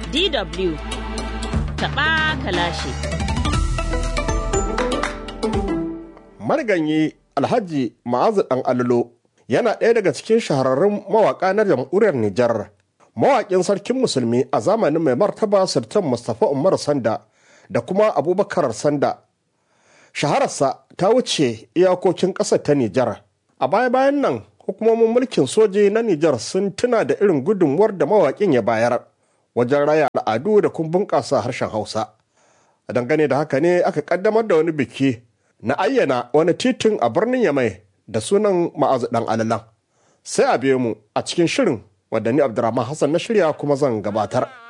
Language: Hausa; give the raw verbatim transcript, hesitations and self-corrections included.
D W taɓa kalashi. Mariganyi Alhaji Ma'azu ɗan Allo yana ɗaya daga cikin shahararrun mawaƙa na jamhuriyar Nijar. Mawaƙin sarkin musulmi a zamanin mai martaba Sultan Mustapha Umar Sanda da kuma Abubakar Sanda. Shahararsa ta wuce iyakokin ƙasar ta Nijar. A baya-bayan nan hukumomin mulkin soji na Nijar sun tuna da irin gudunmuwar da mawaƙin ya bayar wajen raya al'adu da kuma bunƙasa harshen Hausa. A dangane da haka ne aka ƙaddamar da wani biki na ayyana wani titin a birnin Yamai da sunan Ma'azu ɗan Alalan. Sai a biyo mu a cikin shirin wadda ni Abdurrahman Hassan na shirya kuma zan gabatar.